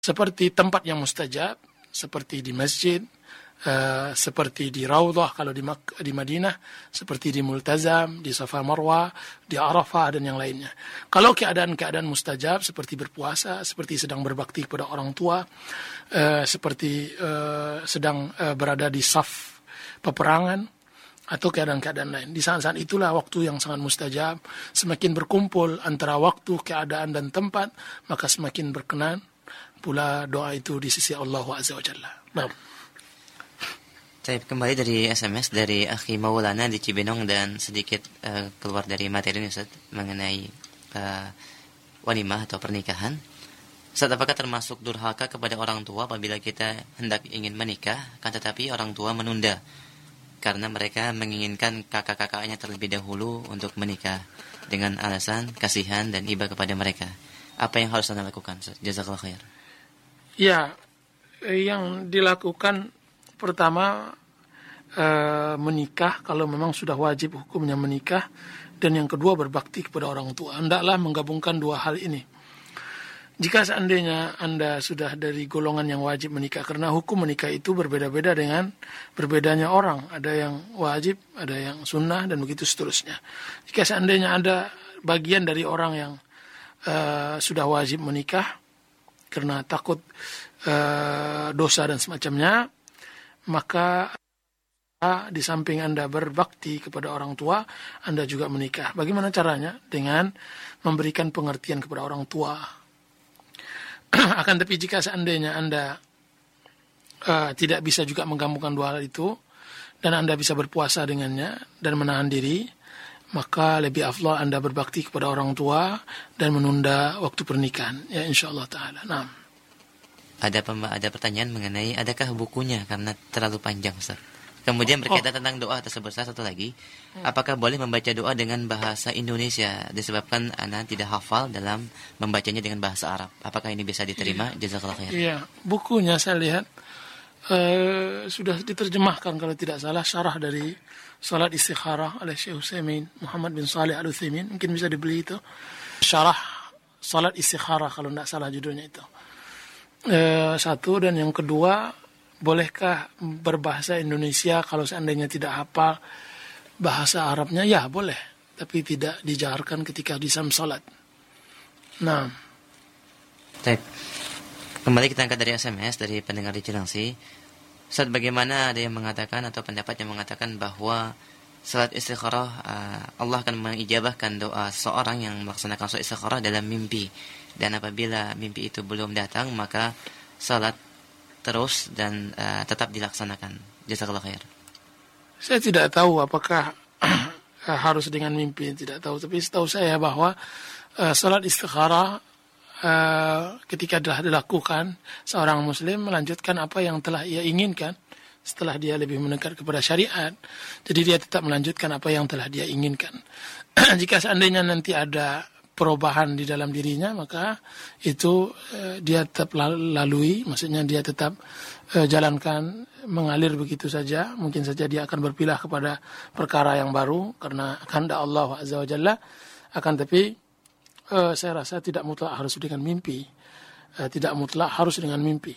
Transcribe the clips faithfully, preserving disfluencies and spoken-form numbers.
seperti tempat yang mustajab, seperti di masjid, uh, seperti di Raudhah kalau di, Mak- di Madinah, seperti di Multazam, di Safa Marwah, di Arafah, dan yang lainnya. Kalau keadaan-keadaan mustajab seperti berpuasa, seperti sedang berbakti kepada orang tua, uh, seperti uh, sedang uh, berada di saf peperangan, atau keadaan-keadaan lain. Di saat-saat itulah waktu yang sangat mustajab. Semakin berkumpul antara waktu, keadaan, dan tempat, maka semakin berkenan pula doa itu di sisi Allah Azza wa Jalla. Nah. Saya kembali dari S M S dari Akhi Maulana di Cibinong dan sedikit uh, keluar dari materi ini Ustaz mengenai uh, walimah atau pernikahan. Ustaz, apakah termasuk durhaka kepada orang tua apabila kita hendak ingin menikah, kan tetapi orang tua menunda karena mereka menginginkan kakak-kakaknya terlebih dahulu untuk menikah dengan alasan kasihan dan iba kepada mereka. Apa yang harus Anda lakukan? Jazakallah khair. Ya, yang dilakukan pertama uh, menikah kalau memang sudah wajib hukumnya menikah, dan yang kedua berbakti kepada orang tua. Hendaklah menggabungkan dua hal ini. Jika seandainya Anda sudah dari golongan yang wajib menikah, karena hukum menikah itu berbeda-beda dengan berbedanya orang. Ada yang wajib, ada yang sunnah, dan begitu seterusnya. Jika seandainya ada bagian dari orang yang uh, sudah wajib menikah, karena takut uh, dosa dan semacamnya, maka uh, di samping Anda berbakti kepada orang tua, Anda juga menikah. Bagaimana caranya? Dengan memberikan pengertian kepada orang tua. Akan tapi jika seandainya Anda uh, tidak bisa juga menggabungkan dua hal itu, dan Anda bisa berpuasa dengannya dan menahan diri, maka lebih afdal Anda berbakti kepada orang tua dan menunda waktu pernikahan. Ya, insyaAllah ta'ala. Nah. Ada pem- ada pertanyaan mengenai adakah bukunya karena terlalu panjang Ustaz. Kemudian berkaitan oh. tentang doa tersebut, satu lagi, hmm. apakah boleh membaca doa dengan bahasa Indonesia disebabkan Anda tidak hafal dalam membacanya dengan bahasa Arab? Apakah ini bisa diterima? Iya. Jazakallah khair. Iya, bukunya saya lihat uh, sudah diterjemahkan kalau tidak salah, syarah dari Salat Istikharah oleh Syekh Utsaimin, Muhammad bin Shalih Al-Utsaimin, mungkin bisa dibeli itu. Syarah Salat Istikharah kalau tidak salah judulnya itu. Uh, satu, dan yang kedua, bolehkah berbahasa Indonesia kalau seandainya tidak hafal bahasa Arabnya? Ya, boleh. Tapi tidak dijaharkan ketika di dalam salat. Nah. Baik. Kembali kita angkat dari S M S dari pendengar di Cilengsi. Ustaz, bagaimana ada yang mengatakan atau pendapat yang mengatakan bahwa salat istikharah uh, Allah akan mengijabahkan doa seorang yang melaksanakan salat istikharah dalam mimpi, dan apabila mimpi itu belum datang maka salat terus dan uh, tetap dilaksanakan. Jazakallah khair. Saya tidak tahu apakah harus dengan mimpi, tidak tahu. Tapi setahu saya bahwa uh, salat istikharah uh, ketika telah dilakukan, seorang muslim melanjutkan apa yang telah ia inginkan setelah dia lebih mendekat kepada syariat. Jadi dia tetap melanjutkan apa yang telah dia inginkan. Jika seandainya nanti ada perubahan di dalam dirinya, maka itu eh, dia tetap lalui, maksudnya dia tetap eh, jalankan, mengalir begitu saja. Mungkin saja dia akan berpilah kepada perkara yang baru karena kehendak Allah Azza wa Jalla. Akan tapi eh, saya rasa tidak mutlak harus dengan mimpi, eh, tidak mutlak harus dengan mimpi.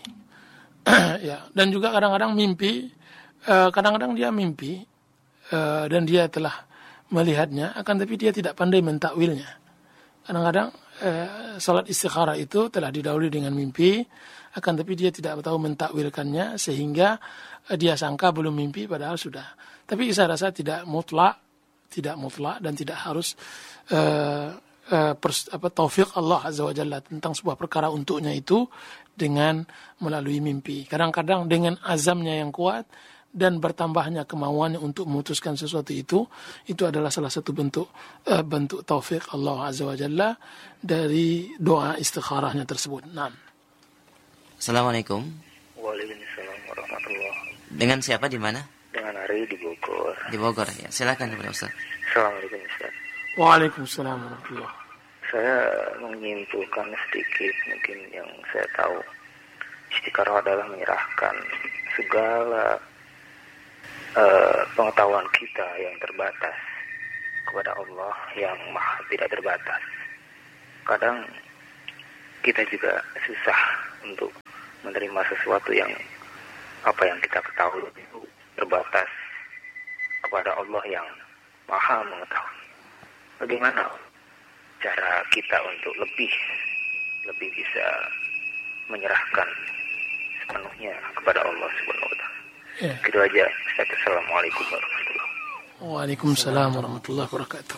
Ya, dan juga kadang-kadang mimpi, eh, kadang-kadang dia mimpi eh, dan dia telah melihatnya, akan tapi dia tidak pandai mentakwilnya. Kadang-kadang eh, salat istikharah itu telah didahului dengan mimpi, akan tapi dia tidak tahu mentakwilkannya sehingga eh, dia sangka belum mimpi padahal sudah. Tapi saya rasa tidak mutlak, tidak mutlak dan tidak harus eh, eh, pers, apa, taufik Allah Azza wa Jalla tentang sebuah perkara untuknya itu dengan melalui mimpi. Kadang-kadang dengan azamnya yang kuat dan bertambahnya kemauannya untuk memutuskan sesuatu itu, itu adalah salah satu bentuk uh, bentuk taufik Allah Azza wa Jalla dari doa istikharahnya tersebut. Nah. Assalamualaikum. Waalaikumsalam warahmatullahi. Dengan siapa, di mana? Dengan Ari di Bogor. Di Bogor ya. Silakan kepada Ustaz. Assalamualaikum Ustaz. Waalaikumsalam warahmatullahi. Saya menyimpulkan sedikit mungkin yang saya tahu. Istikharah adalah menyerahkan segala Uh, pengetahuan kita yang terbatas kepada Allah yang maha tidak terbatas. Kadang kita juga susah untuk menerima sesuatu yang apa yang kita ketahui itu terbatas kepada Allah yang Maha mengetahui. Bagaimana cara kita untuk lebih lebih bisa menyerahkan sepenuhnya kepada Allah Subhanahu wa taala. Ya. Gitu aja. Assalamualaikum warahmatullahi wabarakatuh. Waalaikumsalam warahmatullahi wabarakatuh.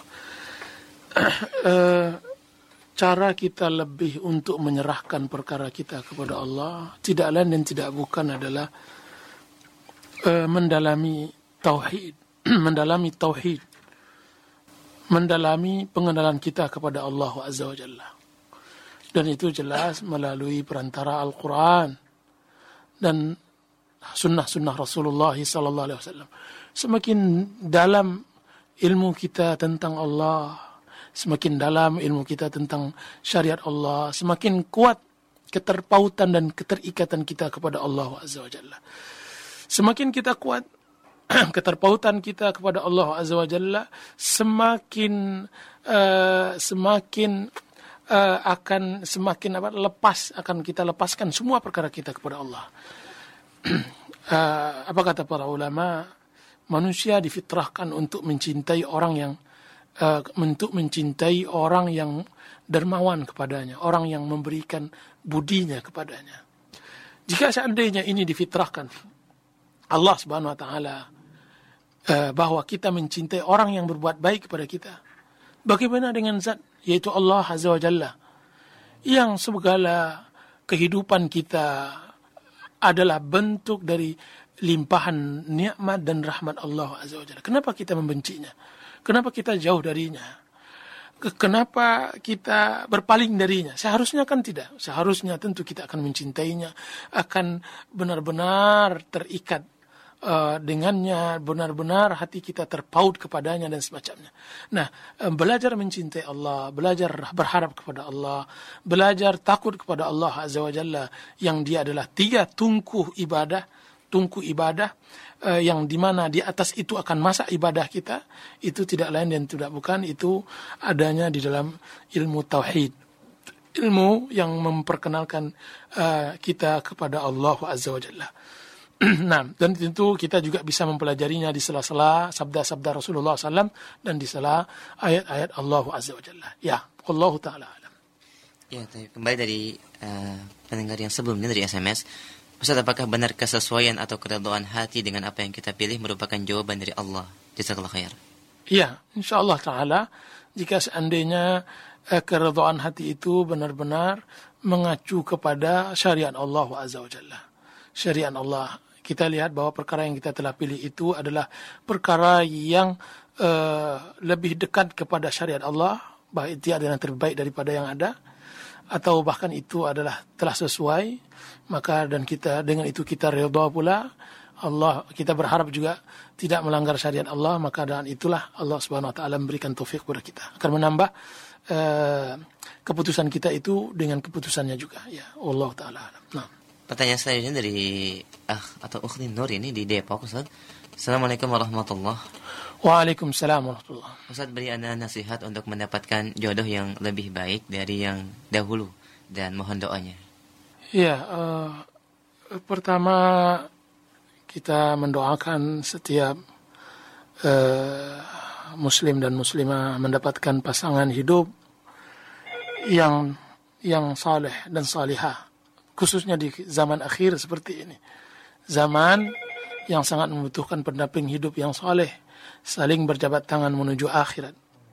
uh, cara kita lebih untuk menyerahkan perkara kita kepada Allah tidak lain dan tidak bukan adalah uh, mendalami tauhid, mendalami tauhid, mendalami pengenalan kita kepada Allah Azza wa Jalla. Dan itu jelas melalui perantara Al-Quran dan sunnah-sunnah Rasulullah sallallahu alaihi wasallam. Semakin dalam ilmu kita tentang Allah, semakin dalam ilmu kita tentang syariat Allah, semakin kuat keterpautan dan keterikatan kita kepada Allah Azza wa Jalla. Semakin kita kuat keterpautan kita kepada Allah Azza wa Jalla, semakin uh, semakin uh, akan semakin apa, lepas akan kita lepaskan semua perkara kita kepada Allah. uh, apa kata para ulama? Manusia difitrahkan untuk mencintai orang yang uh, untuk mencintai orang yang dermawan kepadanya, orang yang memberikan budinya kepadanya. Jika seandainya ini difitrahkan Allah Subhanahu wa taala uh, bahwa kita mencintai orang yang berbuat baik kepada kita, bagaimana dengan zat yaitu Allah Azza wa Jalla yang segala kehidupan kita adalah bentuk dari limpahan nikmat dan rahmat Allah Azza wa Jalla. Kenapa kita membencinya? Kenapa kita jauh darinya? Kenapa kita berpaling darinya? Seharusnya kan tidak. Seharusnya tentu kita akan mencintainya, akan benar-benar terikat uh, dengannya, benar-benar hati kita terpaut kepadanya dan semacamnya. Nah, belajar mencintai Allah, belajar berharap kepada Allah, belajar takut kepada Allah Azza wa Jalla yang dia adalah tiga tungku ibadah, tungku ibadah uh, yang dimana di atas itu akan masak ibadah kita, itu tidak lain dan tidak bukan itu adanya di dalam ilmu tauhid, ilmu yang memperkenalkan uh, kita kepada Allah Azza wa Jalla. Nah, dan tentu kita juga bisa mempelajarinya di sela-sela sabda-sabda Rasulullah sallallahu alaihi wasallam dan di sela ayat-ayat Allah Azza wa Jalla. Ya, Allah Ta'ala alam. Ya, kembali dari uh, pendengar yang sebelumnya dari S M S. Ustaz, apakah benar kesesuaian atau keridhaan hati dengan apa yang kita pilih merupakan jawaban dari Allah? Jazakallah khair. Iya, insyaAllah ta'ala, jika seandainya eh, keridhaan hati itu benar-benar mengacu kepada syariat Allah Azza wa Jalla. Syariat Allah. Kita lihat bahwa perkara yang kita telah pilih itu adalah perkara yang eh, lebih dekat kepada syariat Allah, baik itu adalah yang terbaik daripada yang ada, atau bahkan itu adalah telah sesuai, maka dan kita dengan itu kita redha pula Allah, kita berharap juga tidak melanggar syariat Allah, maka dengan itulah Allah Subhanahu wa taala memberikan taufik kepada kita, akan menambah uh, keputusan kita itu dengan keputusannya juga, ya Allah taala. Nah, pertanyaan selanjutnya dari ah atau Ukhti Nur ini di Depok, Ustaz. Assalamualaikum warahmatullahi. Waalaikumsalam warahmatullahi. Ustaz, beri Anda nasihat untuk mendapatkan jodoh yang lebih baik dari yang dahulu dan mohon doanya. Ya, uh, pertama kita mendoakan setiap uh, muslim dan muslimah mendapatkan pasangan hidup yang yang saleh dan salihah, khususnya di zaman akhir seperti ini. Zaman yang sangat membutuhkan pendamping hidup yang saleh, saling berjabat tangan menuju akhirat.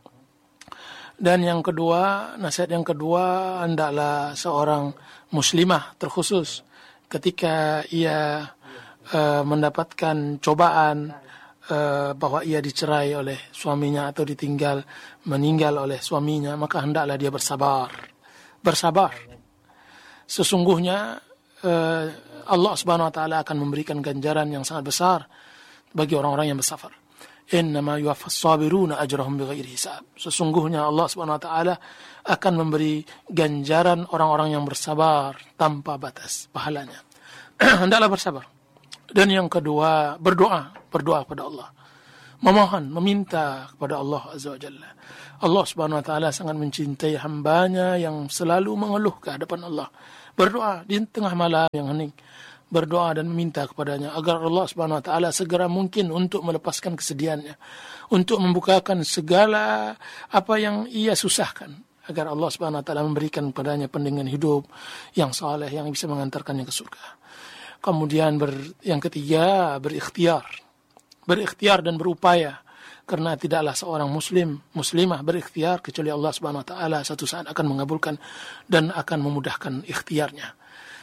Dan yang kedua, nasihat yang kedua, hendaklah seorang muslimah terkhusus ketika ia uh, mendapatkan cobaan uh, bahwa ia dicerai oleh suaminya atau ditinggal meninggal oleh suaminya, maka hendaklah dia bersabar. Bersabar. Sesungguhnya uh, Allah Subhanahu wa taala akan memberikan ganjaran yang sangat besar bagi orang-orang yang bersabar. Innama yuwaffas sabiruna ajrahum bighairi hisab. Sesungguhnya Allah Subhanahu wa taala akan memberi ganjaran orang-orang yang bersabar tanpa batas pahalanya. Hendaklah bersabar. Dan yang kedua, berdoa, berdoa kepada Allah. memohon, meminta kepada Allah Azza wa Jalla. Allah Subhanahu wa taala sangat mencintai hambanya yang selalu mengeluh ke hadapan Allah. Berdoa di tengah malam yang hening. Berdoa dan meminta kepadanya agar Allah Subhanahu wa taala segera mungkin untuk melepaskan kesedihannya, untuk membukakan segala apa yang ia susahkan, agar Allah Subhanahu wa taala memberikan kepadanya pendengaran hidup yang saleh yang bisa mengantarkannya ke surga. Kemudian ber, yang ketiga, berikhtiar. Berikhtiar dan berupaya, karena tidaklah seorang muslim, muslimah berikhtiar kecuali Allah Subhanahu wa taala satu saat akan mengabulkan dan akan memudahkan ikhtiarnya.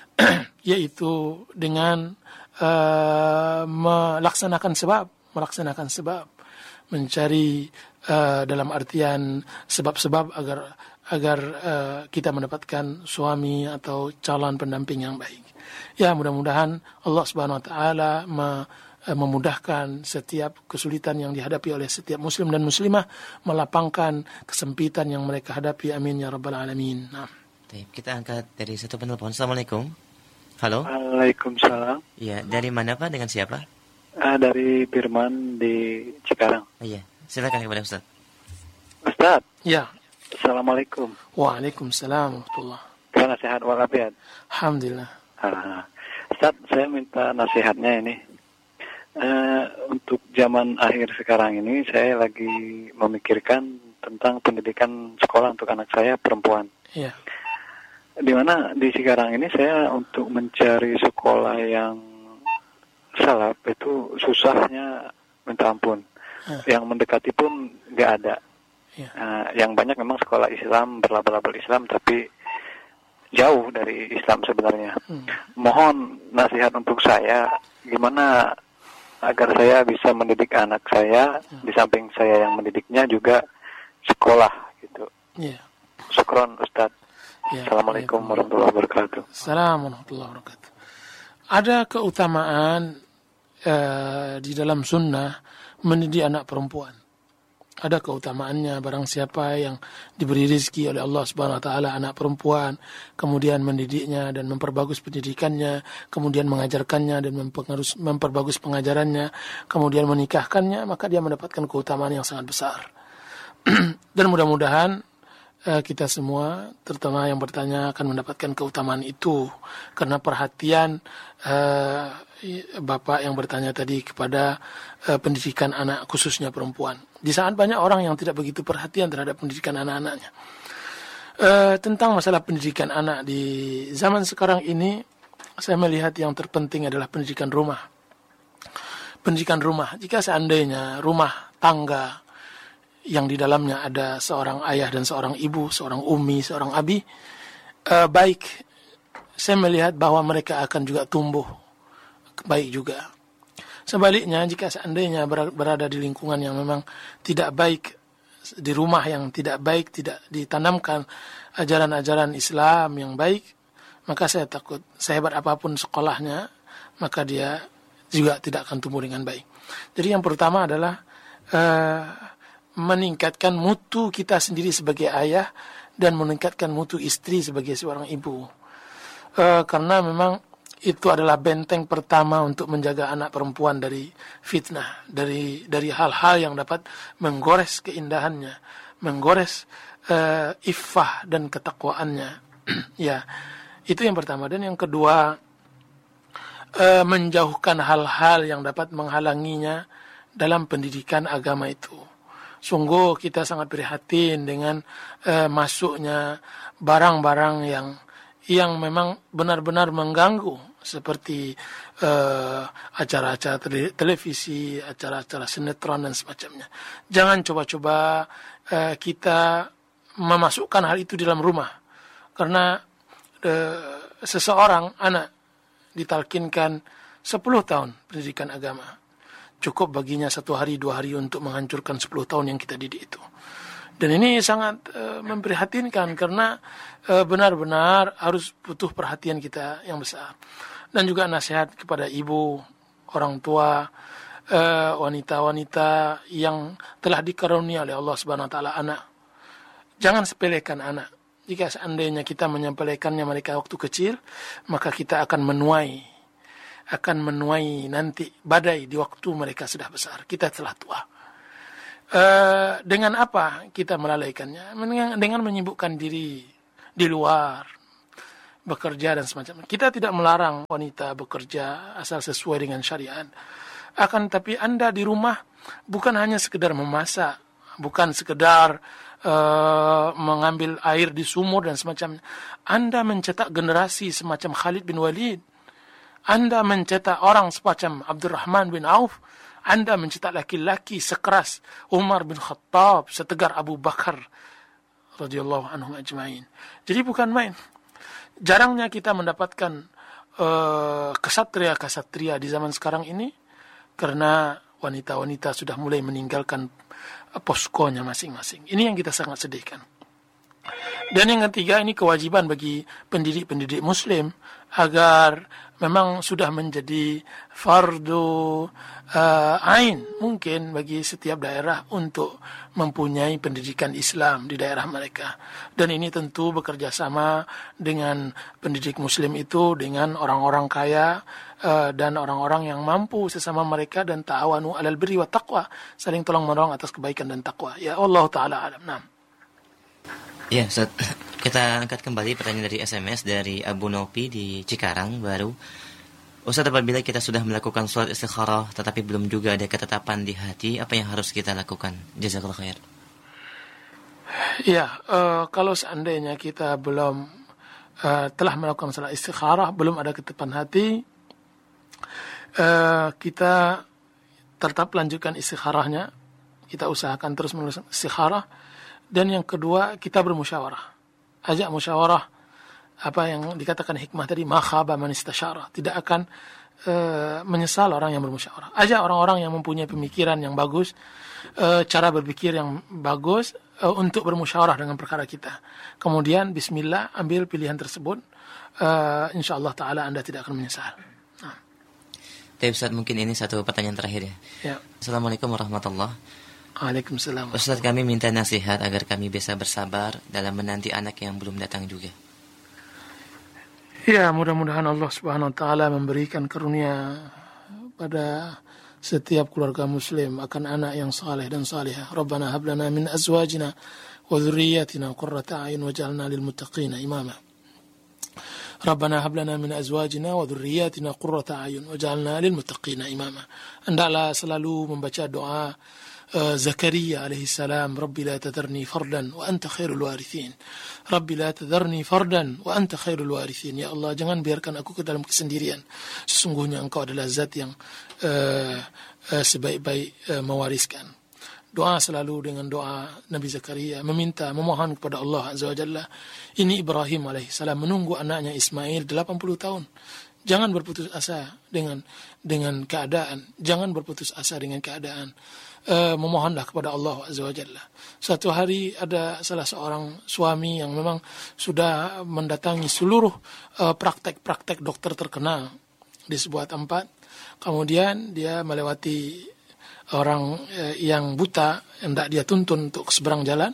Yaitu dengan uh, melaksanakan sebab, melaksanakan sebab, mencari uh, dalam artian sebab-sebab agar agar uh, kita mendapatkan suami atau calon pendamping yang baik. Ya, mudah-mudahan Allah Subhanahu wa taala me, uh, memudahkan setiap kesulitan yang dihadapi oleh setiap muslim dan muslimah, melapangkan kesempitan yang mereka hadapi. Amin ya rabbal alamin. Nah. Kita angkat dari satu penelpon. Assalamualaikum. Halo. Waalaikumsalam. Iya, dari mana Pak? Dengan siapa? Uh, dari Firman di Cikarang. Oh, iya, silakan kepada Ustaz. Ustaz. Ya. Assalamualaikum. Waalaikumsalam warahmatullahi. Gimana sehat walafiat? Alhamdulillah. Uh, Ustaz, saya minta nasihatnya ini. Uh, untuk zaman akhir sekarang ini, saya lagi memikirkan tentang pendidikan sekolah untuk anak saya perempuan. Iya. Di mana di sekarang ini saya untuk mencari sekolah yang salaf itu susahnya minta ampun. Uh. Yang mendekati pun nggak ada. Yeah. Uh, yang banyak memang sekolah Islam, berlabel-label Islam, tapi jauh dari Islam sebenarnya. Hmm. Mohon nasihat untuk saya, gimana agar saya bisa mendidik anak saya, hmm. di samping saya yang mendidiknya juga sekolah gitu. Yeah. Syukron Ustaz. Ya, Assalamualaikum ya, warahmatullahi wabarakatuh. Assalamualaikum warahmatullahi wabarakatuh. Ada keutamaan uh, di dalam sunnah mendidik anak perempuan. Ada keutamaannya, barang siapa yang diberi rezeki oleh Allah Subhanahu wa taala anak perempuan, kemudian mendidiknya dan memperbagus pendidikannya, kemudian mengajarkannya dan memperbagus pengajarannya, kemudian menikahkannya, maka dia mendapatkan keutamaan yang sangat besar. Dan mudah-mudahan kita semua, terutama yang bertanya, akan mendapatkan keutamaan itu karena perhatian uh, Bapak yang bertanya tadi kepada uh, pendidikan anak, khususnya perempuan. Di saat banyak orang yang tidak begitu perhatian terhadap pendidikan anak-anaknya. Uh, tentang masalah pendidikan anak di zaman sekarang ini, saya melihat yang terpenting adalah pendidikan rumah. Pendidikan rumah. Jika seandainya rumah tangga yang di dalamnya ada seorang ayah dan seorang ibu, seorang umi, seorang abi, uh, baik, saya melihat bahwa mereka akan juga tumbuh baik juga. Sebaliknya, jika seandainya berada di lingkungan yang memang tidak baik, di rumah yang tidak baik, tidak ditanamkan ajaran-ajaran Islam yang baik, maka saya takut sehebat apapun sekolahnya, maka dia juga tidak akan tumbuh dengan baik. Jadi yang pertama adalah uh, meningkatkan mutu kita sendiri sebagai ayah dan meningkatkan mutu istri sebagai seorang ibu. E, karena memang itu adalah benteng pertama untuk menjaga anak perempuan dari fitnah, dari dari hal-hal yang dapat menggores keindahannya, menggores e, iffah dan ketakwaannya. Ya, itu yang pertama. Dan yang kedua, e, menjauhkan hal-hal yang dapat menghalanginya dalam pendidikan agama itu. Sungguh kita sangat prihatin dengan uh, masuknya barang-barang yang yang memang benar-benar mengganggu, seperti uh, acara-acara tele- televisi, acara-acara sinetron dan semacamnya. Jangan coba-coba uh, kita memasukkan hal itu di dalam rumah, karena uh, seseorang anak ditalkinkan sepuluh tahun pendidikan agama. Cukup baginya satu hari, dua hari untuk menghancurkan sepuluh tahun yang kita didik itu. Dan ini sangat e, memprihatinkan karena e, benar-benar harus butuh perhatian kita yang besar. Dan juga nasihat kepada ibu, orang tua, e, wanita-wanita yang telah dikaruniai oleh Allah Subhanahu wa taala anak. Jangan sepelekan anak. Jika seandainya kita menyepelekannya mereka waktu kecil, maka kita akan menuai akan menuai nanti badai di waktu mereka sudah besar. Kita telah tua. Uh, dengan apa kita melalaikannya? Dengan, dengan menyibukkan diri di luar, bekerja dan semacamnya. Kita tidak melarang wanita bekerja asal sesuai dengan syariat. Akan tapi Anda di rumah bukan hanya sekedar memasak, bukan sekedar uh, mengambil air di sumur dan semacamnya. Anda mencetak generasi semacam Khalid bin Walid. Anda mencetak orang semacam Abdurrahman bin Auf. Anda mencetak laki-laki sekeras Umar bin Khattab, setegar Abu Bakar radhiyallahu anhum ajmain. Jadi bukan main. Jarangnya kita mendapatkan uh, kesatria-kesatria di zaman sekarang ini karena wanita-wanita sudah mulai meninggalkan poskonya masing-masing. Ini yang kita sangat sedihkan. Dan yang ketiga, ini kewajiban bagi pendidik-pendidik muslim agar memang sudah menjadi fardu uh, ain mungkin bagi setiap daerah untuk mempunyai pendidikan Islam di daerah mereka. Dan ini tentu bekerja sama dengan pendidik muslim itu dengan orang-orang kaya uh, dan orang-orang yang mampu sesama mereka, dan ta'awanu 'alal birri wat taqwa, saling tolong-menolong atas kebaikan dan takwa. Ya Allah taala alam. Nah. Ya, Ustaz. Kita angkat kembali pertanyaan dari S M S dari Abu Nopi di Cikarang baru. Ustaz, apabila kita sudah melakukan sholat istikharah tetapi belum juga ada ketetapan di hati, apa yang harus kita lakukan? Jazakallah khair. Ya, uh, kalau seandainya kita belum uh, telah melakukan sholat istikharah, belum ada ketetapan hati, uh, kita tetap lanjutkan istikharahnya. Kita usahakan terus menerus istikharah. Dan yang kedua, kita bermusyawarah. Ajak musyawarah, apa yang dikatakan hikmah tadi, ma khaba man istasyara, tidak akan uh, menyesal orang yang bermusyawarah. Ajak orang-orang yang mempunyai pemikiran yang bagus, uh, cara berpikir yang bagus uh, untuk bermusyawarah dengan perkara kita. Kemudian bismillah, ambil pilihan tersebut, uh, insyaallah taala Anda tidak akan menyesal. Nah. Tapi Ustaz, mungkin ini satu pertanyaan terakhir ya. Ya. Assalamualaikum warahmatullahi wabarakatuh. Waalaikumsalam. Ustaz, kami minta nasihat agar kami bisa bersabar dalam menanti anak yang belum datang juga. Ya, mudah-mudahan Allah Subhanahu wa taala memberikan karunia pada setiap keluarga muslim akan anak yang saleh dan salihah. Rabbana hab lana min azwajina wa dhurriyyatina qurrata a'yun waj'alna lil muttaqina imama. Rabbana hab lana min azwajina wa dhurriyyatina qurrata a'yun waj'alna lil muttaqina imama. Hendaklah selalu membaca doa Uh, Zakaria alaihi salam, Rabbi la tadharni fardan wa anta khairul warithin. Rabbi la tadharni fardan wa anta khairul warithin. Ya Allah, jangan biarkan aku ke dalam kesendirian. Sesungguhnya Engkau adalah zat yang uh, uh, sebaik-baik uh, mewariskan. Doa selalu dengan doa Nabi Zakaria, meminta, memohon kepada Allah Azza wa Jalla. Ini Ibrahim alaihi salam menunggu anaknya Ismail delapan puluh tahun. Jangan berputus asa dengan dengan keadaan. Jangan berputus asa dengan keadaan. Uh, memohonlah kepada Allah Azza wa Jalla. Suatu hari ada salah seorang suami yang memang sudah mendatangi seluruh uh, praktek-praktek dokter terkenal di sebuah tempat. Kemudian dia melewati orang uh, yang buta, hendak dia tuntun untuk ke seberang jalan.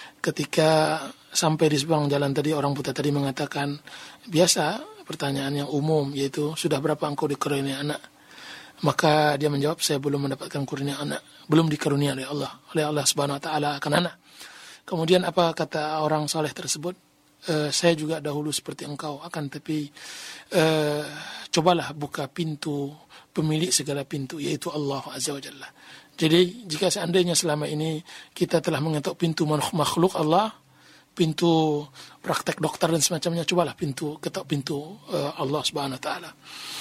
Ketika sampai di seberang jalan tadi, orang buta tadi mengatakan, biasa pertanyaan yang umum, yaitu sudah berapa engkau dikaruniai anak? Maka dia menjawab, saya belum mendapatkan kurnia anak, belum dikarunia oleh Allah, oleh Allah Subhanahu wa taala akan anak. Kemudian apa kata orang saleh tersebut? E, saya juga dahulu seperti engkau, akan tapi e, cobalah buka pintu pemilik segala pintu, yaitu Allah Azza wa Jalla. Jadi jika seandainya selama ini kita telah mengetuk pintu makhluk Allah, pintu praktek dokter dan semacamnya, cobalah pintu ketuk pintu uh, Allah Subhanahu wa taala.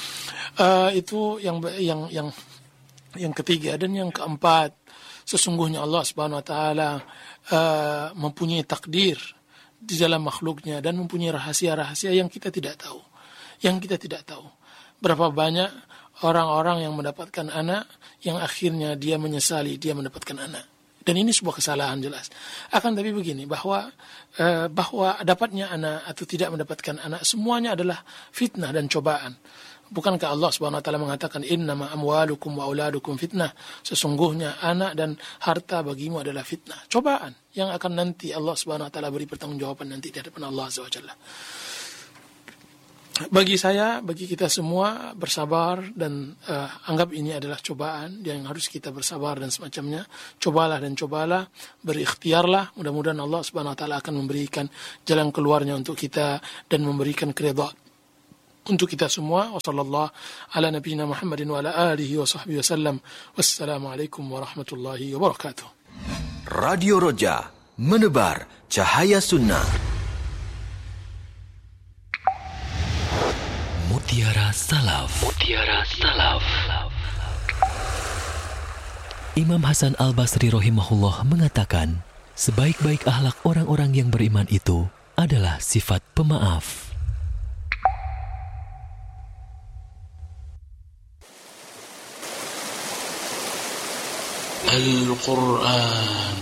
Uh, itu yang yang yang yang ketiga. Dan yang keempat, sesungguhnya Allah Subhanahu wa taala uh, mempunyai takdir di dalam makhluknya dan mempunyai rahasia-rahasia yang kita tidak tahu. Yang kita tidak tahu. Berapa banyak orang-orang yang mendapatkan anak yang akhirnya dia menyesali dia mendapatkan anak. Dan ini sebuah kesalahan jelas. Akan tapi begini, bahwa uh, bahwa dapatnya anak atau tidak mendapatkan anak semuanya adalah fitnah dan cobaan. Bukankah Allah Subhanahu wa taala mengatakan, innama amwalukum wa auladukum fitnah, sesungguhnya anak dan harta bagimu adalah fitnah, cobaan yang akan nanti Allah Subhanahu wa taala beri pertanggungjawaban nanti di hadapan Allah Azza wa Jalla. bagi saya, bagi kita semua bersabar dan uh, anggap ini adalah cobaan yang harus kita bersabar dan semacamnya. Cobalah dan cobalah, berikhtiarlah. Mudah-mudahan Allah Subhanahu wa taala akan memberikan jalan keluarnya untuk kita dan memberikan keridhaan untuk kita semua. Wassallallahu ala nabiyina Muhammadin wa ala alihi wa sahbihi wasallam. Wassalamualaikum warahmatullahi wabarakatuh. Radio Roja, menebar cahaya sunnah. Mutiara Salaf. Mutiara Salaf. Imam Hasan Al-Basri rahimahullah mengatakan, sebaik-baik akhlak orang-orang yang beriman itu adalah sifat pemaaf. Al-Quran